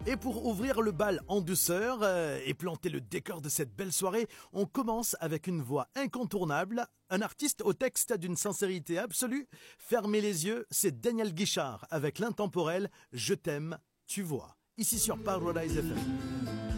Et pour ouvrir le bal en douceur et planter le décor de cette belle soirée, on commence avec une voix incontournable, un artiste au texte d'une sincérité absolue. Fermez les yeux, c'est Daniel Guichard avec l'intemporel « Je t'aime, tu vois ». Ici sur Paradise FM.